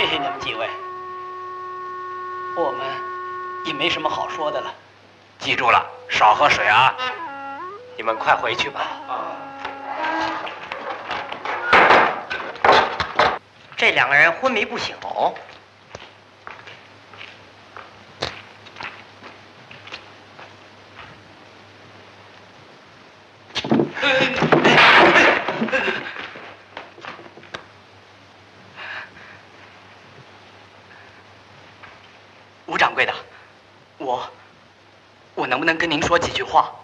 谢谢你们几位，我们也没什么好说的了。 记住了，少喝水啊！你们快回去吧。 这两个人昏迷不醒。 吴掌柜的，我能不能跟您说几句话？